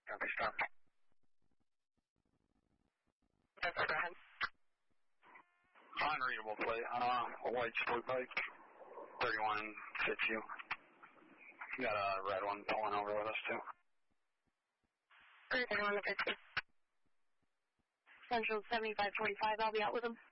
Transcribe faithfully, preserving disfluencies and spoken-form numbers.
Copy, stop. Yes, sir, go ahead. Unreadable plate, uh, a white sport bike, thirty-one fits you. Got a red one pulling over with us too. thirty-one fits you. Central seventy-five forty-five, I'll be out with him.